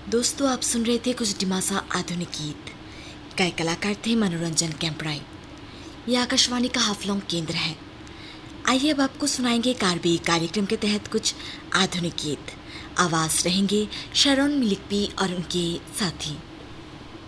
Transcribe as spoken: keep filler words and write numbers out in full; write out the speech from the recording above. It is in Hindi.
दोस्तों, आप सुन रहे थे कुछ डिमासा आधुनिक गीत। गाय कलाकार थे मनोरंजन कैंपराई। यह आकाशवाणी का हाफलॉन्ग केंद्र है। आइए अब आपको सुनाएंगे कारबी कार्यक्रम के तहत कुछ आधुनिक गीत। आवाज रहेंगे शरण मिलिकपी और उनके साथी।